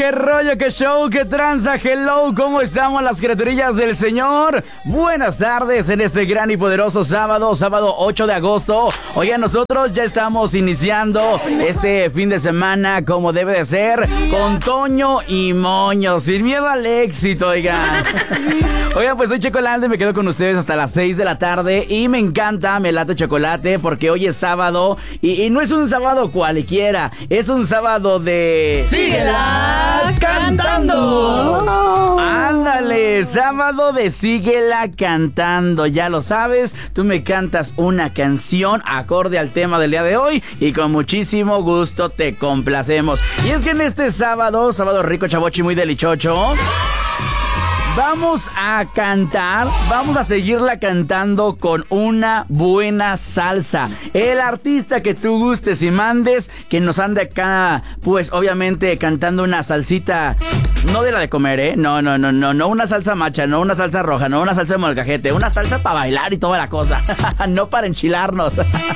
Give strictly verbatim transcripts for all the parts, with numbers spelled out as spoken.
¿Qué rollo, qué show, qué tranza? Hello, ¿cómo estamos las criaturillas del Señor? Buenas tardes en este gran y poderoso sábado, sábado ocho de agosto. Oigan, nosotros ya estamos iniciando este fin de semana como debe de ser, con Toño y Moño, sin miedo al éxito, oigan. Oigan, pues soy Chocolate, me quedo con ustedes hasta las seis de la tarde y me encanta, me late chocolate porque hoy es sábado y, y no es un sábado cualquiera, es un sábado de... ¡Síguela cantando! Ándale, sábado de Síguela cantando, ya lo sabes, tú me cantas una canción acorde al tema del día de hoy y con muchísimo gusto te complacemos. Y es que en este sábado, sábado rico, chavochi, muy delichocho, vamos a cantar, vamos a seguirla cantando con una buena salsa. El artista que tú gustes y mandes, que nos ande acá, pues obviamente cantando una salsita, no de la de comer, ¿eh? No, no, no, no, no una salsa macha, no una salsa roja, no una salsa de molcajete, una salsa para bailar y toda la cosa, no para enchilarnos.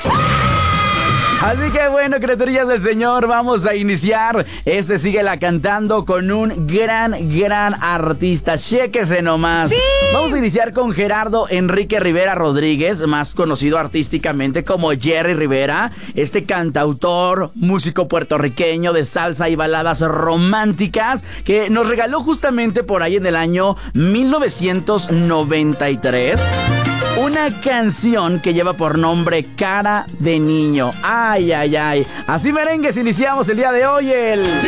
Así que bueno, criaturillas del Señor, vamos a iniciar este Síguela cantando con un gran, gran artista. Chéquese nomás. ¡Sí! Vamos a iniciar con Gerardo Enrique Rivera Rodríguez, más conocido artísticamente como Jerry Rivera. Este cantautor, músico puertorriqueño de salsa y baladas románticas, que nos regaló justamente por ahí en el año mil novecientos noventa y tres... una canción que lleva por nombre Cara de Niño. Ay, ay, ay. Así merengues iniciamos el día de hoy el...